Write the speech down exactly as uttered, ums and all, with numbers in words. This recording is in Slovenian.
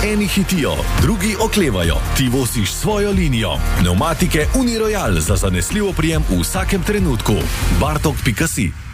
Eni hitijo, drugi oklevajo, ti voziš svojo linijo. Pneumatike Uniroyal za zanesljiv oprijem v vsakem trenutku. bartok pika si